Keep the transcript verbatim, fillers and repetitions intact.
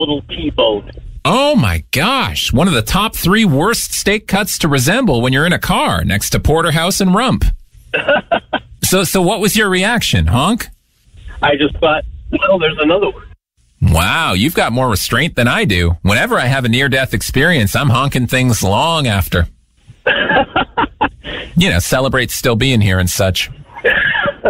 little T-bone. Oh, my gosh. One of the top three worst steak cuts to resemble when you're in a car next to Porterhouse and Rump. so, so what was your reaction, Honk? I just thought, well, there's another one. Wow, you've got more restraint than I do. Whenever I have a near-death experience, I'm honking things long after. You know, celebrate still being here and such.